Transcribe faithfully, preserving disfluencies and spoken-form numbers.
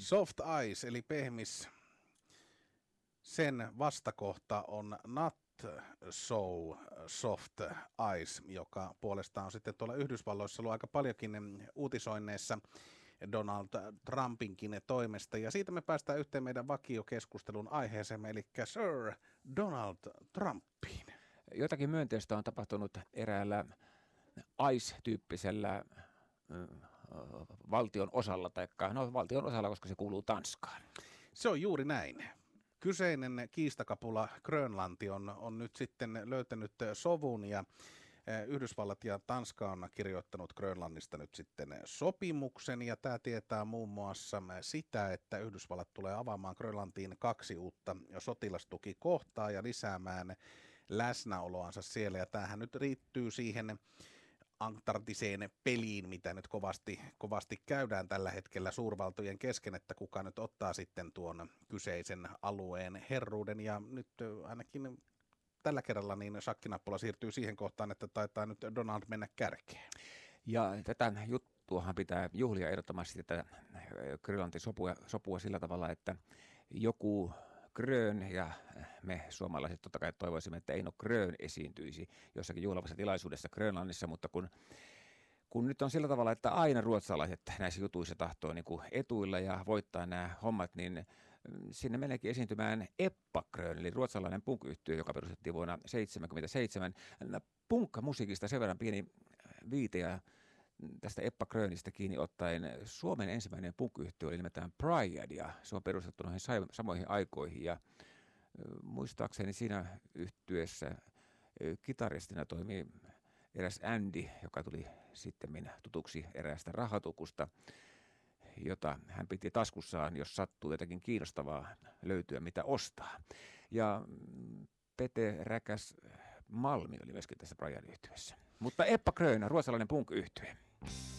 Soft Ice eli pehmis, sen vastakohta on Not So Soft Ice, joka puolestaan on sitten tuolla Yhdysvalloissa ollut aika paljonkin uutisoinneissa Donald Trumpinkin toimesta. Ja siitä me päästään yhteen meidän vakiokeskustelun aiheeseen, eli Sir Donald Trumpiin. Jotakin myönteistä on tapahtunut eräällä Ice-tyyppisellä valtion osalla, tai no valtion osalla, koska se kuuluu Tanskaan. Se on juuri näin. Kyseinen kiistakapula Grönlanti on, on nyt sitten löytänyt sovun ja Yhdysvallat ja Tanska on kirjoittanut Grönlannista nyt sitten sopimuksen ja tämä tietää muun muassa sitä, että Yhdysvallat tulee avaamaan Grönlantiin kaksi uutta sotilastukikohtaa ja lisäämään läsnäoloansa siellä ja tämähän nyt riittyy siihen antarktiseen peliin, mitä nyt kovasti, kovasti käydään tällä hetkellä suurvaltojen kesken, että kuka nyt ottaa sitten tuon kyseisen alueen herruuden ja nyt ainakin tällä kerralla niin shakkinappula siirtyy siihen kohtaan, että taitaa nyt Donald mennä kärkeen. Ja tätä juttuahan pitää juhlia ehdottomasti tätä Grönlantin sopua, sopua sillä tavalla, että joku Grön ja me suomalaiset totta kai toivoisimme, että Eino Grön esiintyisi jossakin juhlavassa tilaisuudessa Grönlannissa, mutta kun, kun nyt on sillä tavalla, että aina ruotsalaiset näissä jutuissa tahtoo niin kuin etuilla ja voittaa nämä hommat, niin sinne meneekin esiintymään Eppa Grön, eli ruotsalainen punk-yhtye, joka perustettiin vuonna seitsemänkymmentäseitsemän. Punkkamusiikista sen verran pieni viite ja tästä Eppa Grönistä kiinni ottaen Suomen ensimmäinen punk-yhtye oli nimeltään Pride, ja se on perustettu noihin samoihin aikoihin, ja muistaakseni siinä yhtyeessä kitaristina toimii eräs Andy, joka tuli sitten tutuksi eräästä rahatukusta, jota hän piti taskussaan, jos sattuu jotakin kiinnostavaa löytyä, mitä ostaa. Ja Pete Räkäs Malmi oli myöskin tässä Pride-yhtyessä. Mutta Eppa Grön, ruotsalainen punk-yhtye.